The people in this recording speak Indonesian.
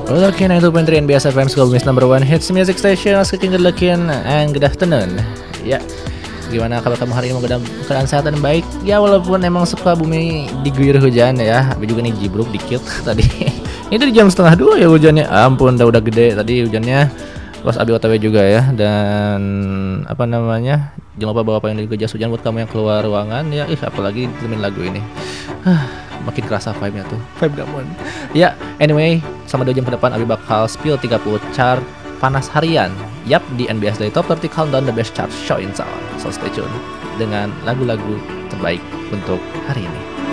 Looking at 2.3 NBS FM School Miss number one hits music station. Speaking good looking and good afternoon. Ya, gimana kabar kamu hari ini? Semoga dalam keadaan sehat dan baik. Ya, walaupun emang suka bumi diguyur hujan ya. Tapi juga nih jibruk dikit tadi. Ini di jam 1:30 ya hujannya. Ampun, udah gede tadi hujannya. Terus Abi OTW juga ya. Dan apa namanya? Jangan lupa bawa yang juga jas hujan buat kamu yang keluar ruangan ya. Apalagi temen lagu ini. Makin kerasa vibe-nya tuh. Vibe gamon. Ya, anyway, sama 2 jam ke depan Abi bakal spill 30 chart panas harian. Yap, di NBS Day Top 30 Countdown The Best Chart Show in Sound. So stay tune dengan lagu-lagu terbaik untuk hari ini.